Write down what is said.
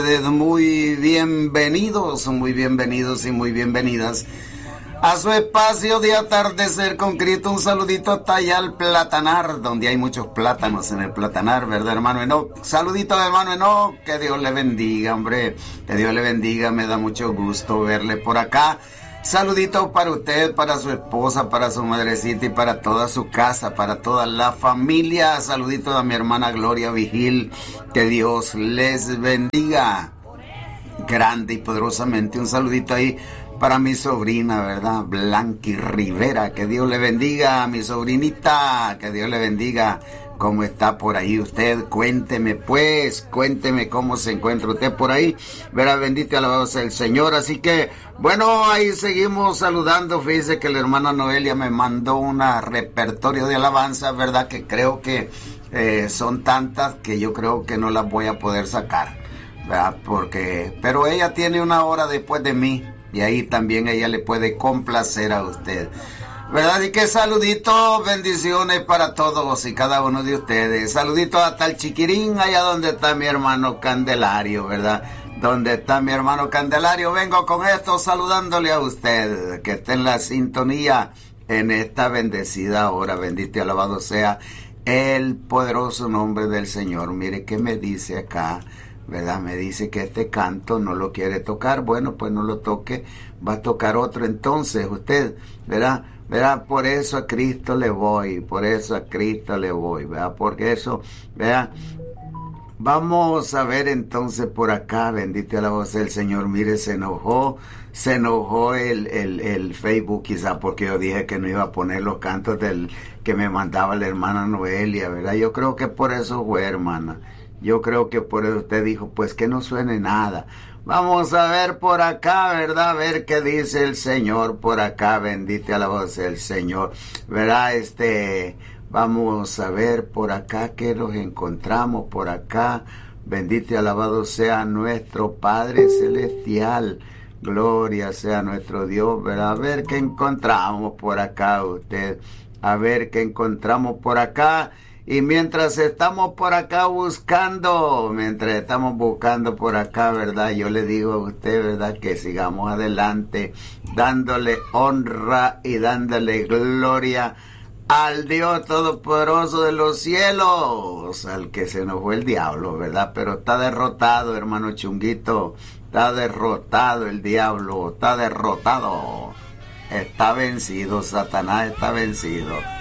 Muy bienvenidos y muy bienvenidas a su espacio de atardecer con Cristo. Un saludito hasta allá al platanar, donde hay muchos plátanos en el platanar, ¿verdad, hermano Enoch? Saludito, hermano Enoch, que Dios le bendiga, hombre, que Dios le bendiga, me da mucho gusto verle por acá. Saludito para usted, para su esposa, para su madrecita y para toda su casa, para toda la familia. Saludito a mi hermana Gloria Vigil, que Dios les bendiga grande y poderosamente. Un saludito ahí para mi sobrina, ¿verdad? Blanqui Rivera, que Dios le bendiga, mi sobrinita, que Dios le bendiga. ¿Cómo está por ahí usted? Cuénteme pues, cuénteme cómo se encuentra usted por ahí. Verá, bendito y alabado sea el Señor. Así que, bueno, ahí seguimos saludando. Fíjese que la hermana Noelia me mandó un repertorio de alabanza, ¿verdad? Que creo que son tantas que yo creo que no las voy a poder sacar, ¿verdad? Pero ella tiene una hora después de mí y ahí también ella le puede complacer a usted, ¿verdad? Y que saluditos, bendiciones para todos y cada uno de ustedes. Saluditos hasta el Chiquirín, allá donde está mi hermano Candelario, ¿verdad? Donde está mi hermano Candelario. Vengo con esto saludándole a usted, que esté en la sintonía en esta bendecida hora. Bendito y alabado sea el poderoso nombre del Señor. Mire qué me dice acá, ¿verdad? Me dice que este canto no lo quiere tocar. Bueno, pues no lo toque, va a tocar otro entonces usted, ¿verdad? ¿Verdad? Por eso a Cristo le voy, por eso a Cristo le voy, ¿verdad? Porque eso, ¿verdad? Vamos a ver entonces por acá, bendito la voz del Señor. Mire, se enojó el Facebook quizá porque yo dije que no iba a poner los cantos que me mandaba la hermana Noelia, ¿verdad? Yo creo que por eso fue, hermana. Yo creo que por eso usted dijo, pues que no suene nada. Vamos a ver por acá, ¿verdad? A ver qué dice el Señor por acá, bendito a la voz del Señor, ¿verdad? Vamos a ver por acá que nos encontramos por acá. Bendito y alabado sea nuestro Padre Celestial. Gloria sea nuestro Dios, ¿verdad? A ver qué encontramos por acá usted. A ver qué encontramos por acá. Y mientras estamos por acá mientras estamos buscando por acá, ¿verdad? Yo le digo a usted, ¿verdad? Que sigamos adelante, dándole honra y dándole gloria al Dios Todopoderoso de los cielos, al que se nos fue el diablo, ¿verdad? Pero está derrotado, hermano Chunguito, está derrotado el diablo, está derrotado, está vencido, Satanás está vencido.